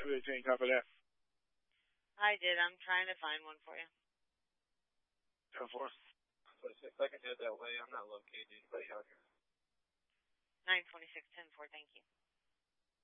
18, copy that. I did. I'm trying to find one for you. 10-4. 26, I can head that way. I'm not locating anybody out here. 926, 10-4, thank you.